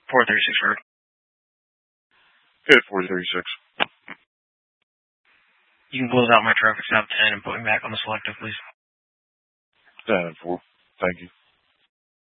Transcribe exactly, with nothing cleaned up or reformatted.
four thirty-six road. Hit four thirty-six. You can close out my traffic stop ten and put me back on the selective, please. ten and four. Thank you.